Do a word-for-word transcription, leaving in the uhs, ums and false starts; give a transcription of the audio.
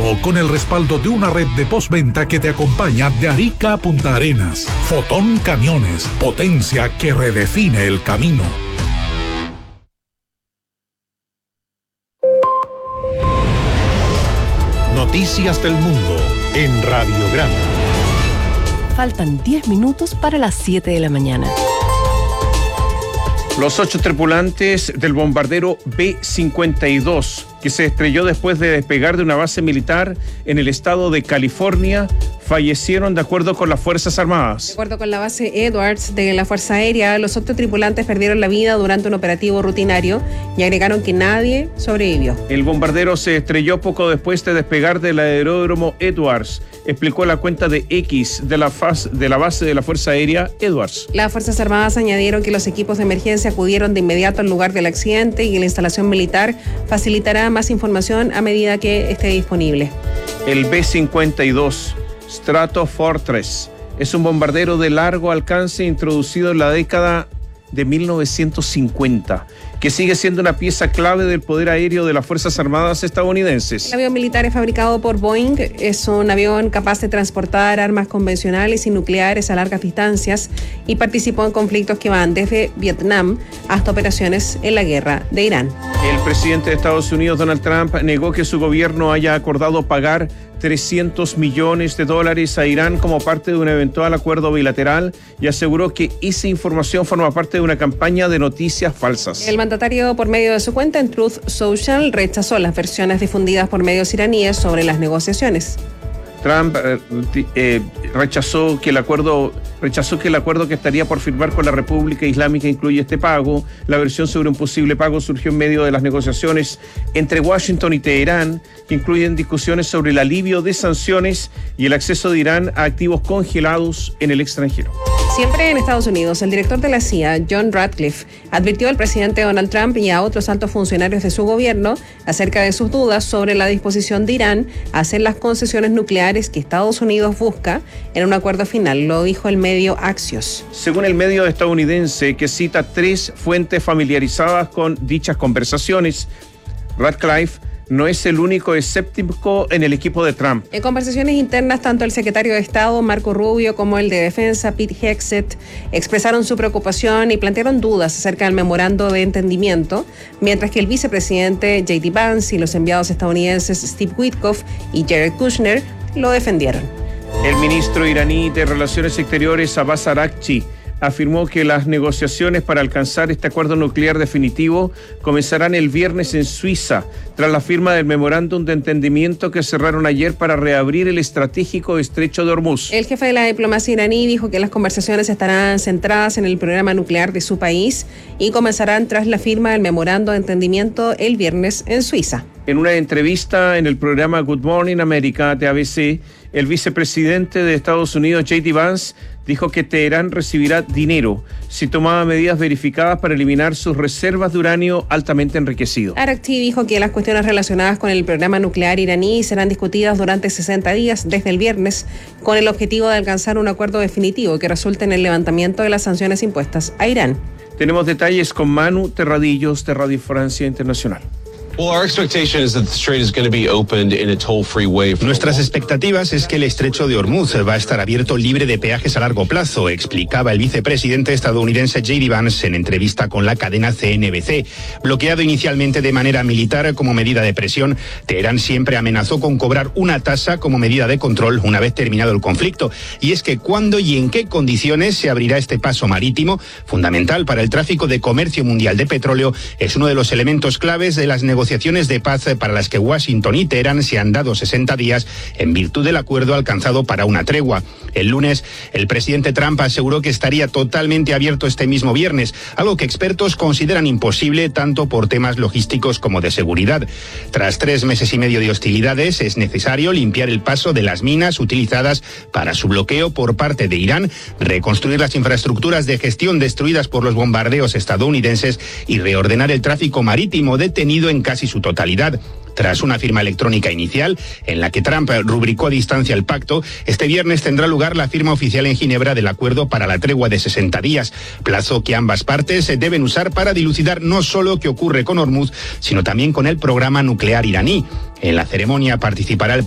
Todo con el respaldo de una red de postventa que te acompaña de Arica a Punta Arenas. Fotón Camiones, potencia que redefine el camino. Noticias del Mundo en Radio Grande. Faltan diez minutos para las siete de la mañana. Los ocho tripulantes del bombardero B cincuenta y dos, que se estrelló después de despegar de una base militar en el estado de California, fallecieron de acuerdo con las Fuerzas Armadas. De acuerdo con la base Edwards de la Fuerza Aérea, los ocho tripulantes perdieron la vida durante un operativo rutinario y agregaron que nadie sobrevivió. El bombardero se estrelló poco después de despegar del aeródromo Edwards, explicó la cuenta de X de la, faz, de la base de la Fuerza Aérea Edwards. Las Fuerzas Armadas añadieron que los equipos de emergencia acudieron de inmediato al lugar del accidente y la instalación militar facilitará más información a medida que esté disponible. El B cincuenta y dos Stratofortress es un bombardero de largo alcance introducido en la década de mil novecientos cincuenta, que sigue siendo una pieza clave del poder aéreo de las Fuerzas Armadas estadounidenses. El avión militar es fabricado por Boeing, es un avión capaz de transportar armas convencionales y nucleares a largas distancias y participó en conflictos que van desde Vietnam hasta operaciones en la guerra de Irán. El presidente de Estados Unidos, Donald Trump, negó que su gobierno haya acordado pagar trescientos millones de dólares a Irán como parte de un eventual acuerdo bilateral y aseguró que esa información forma parte de una campaña de noticias falsas. El mandatario, por medio de su cuenta en Truth Social, rechazó las versiones difundidas por medios iraníes sobre las negociaciones. Trump eh, eh, rechazó que el acuerdo rechazó que el acuerdo que estaría por firmar con la República Islámica incluye este pago. La versión sobre un posible pago surgió en medio de las negociaciones entre Washington y Teherán, que incluyen discusiones sobre el alivio de sanciones y el acceso de Irán a activos congelados en el extranjero. Siempre en Estados Unidos, el director de la C I A, John Ratcliffe, advirtió al presidente Donald Trump y a otros altos funcionarios de su gobierno acerca de sus dudas sobre la disposición de Irán a hacer las concesiones nucleares que Estados Unidos busca en un acuerdo final, lo dijo el medio Axios. Según el medio estadounidense, que cita tres fuentes familiarizadas con dichas conversaciones, Ratcliffe no es el único escéptico en el equipo de Trump. En conversaciones internas, tanto el secretario de Estado, Marco Rubio, como el de Defensa, Pete Hegseth, expresaron su preocupación y plantearon dudas acerca del memorando de entendimiento, mientras que el vicepresidente J D Vance y los enviados estadounidenses Steve Witkoff y Jared Kushner lo defendieron. El ministro iraní de Relaciones Exteriores, Abbas Araghchi, afirmó que las negociaciones para alcanzar este acuerdo nuclear definitivo comenzarán el viernes en Suiza, tras la firma del memorándum de entendimiento que cerraron ayer para reabrir el estratégico estrecho de Hormuz. El jefe de la diplomacia iraní dijo que las conversaciones estarán centradas en el programa nuclear de su país y comenzarán tras la firma del memorándum de entendimiento el viernes en Suiza. En una entrevista en el programa Good Morning America de A B C, el vicepresidente de Estados Unidos, J D Vance, dijo que Teherán recibirá dinero si tomaba medidas verificadas para eliminar sus reservas de uranio altamente enriquecido. Araghchi dijo que las cuestiones relacionadas con el programa nuclear iraní serán discutidas durante sesenta días desde el viernes, con el objetivo de alcanzar un acuerdo definitivo que resulte en el levantamiento de las sanciones impuestas a Irán. Tenemos detalles con Manu Terradillos de Radio Francia Internacional. Nuestras expectativas es que el estrecho de Hormuz va a estar abierto libre de peajes a largo plazo, explicaba el vicepresidente estadounidense J D Vance en entrevista con la cadena C N B C. Bloqueado inicialmente de manera militar como medida de presión, Teherán siempre amenazó con cobrar una tasa como medida de control una vez terminado el conflicto. Y es que cuándo y en qué condiciones se abrirá este paso marítimo, fundamental para el tráfico de comercio mundial de petróleo, es uno de los elementos claves de las negociaciones de paz para las que Washington y Teherán se han dado sesenta días en virtud del acuerdo alcanzado para una tregua. El lunes, el presidente Trump aseguró que estaría totalmente abierto este mismo viernes, algo que expertos consideran imposible tanto por temas logísticos como de seguridad. Tras tres meses y medio de hostilidades, es necesario limpiar el paso de las minas utilizadas para su bloqueo por parte de Irán, reconstruir las infraestructuras de gestión destruidas por los bombardeos estadounidenses y reordenar el tráfico marítimo detenido en casi su totalidad. Tras una firma electrónica inicial, en la que Trump rubricó a distancia el pacto, este viernes tendrá lugar la firma oficial en Ginebra del acuerdo para la tregua de sesenta días, plazo que ambas partes deben usar para dilucidar no solo qué ocurre con Hormuz, sino también con el programa nuclear iraní. En la ceremonia participará el